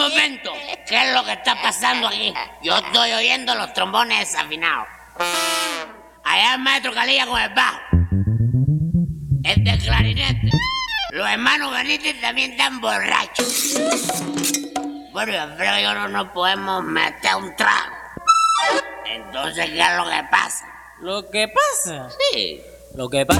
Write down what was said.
momento, ¿qué es lo que está pasando aquí? Yo estoy oyendo los trombones desafinados. Allá el maestro Calilla con el bajo. El del clarinete. Los hermanos Benítez también están borrachos. Bueno, yo creo que no nos podemos meter un trago. Entonces, ¿qué es lo que pasa? ¿Lo que pasa? Sí. Lo que pasa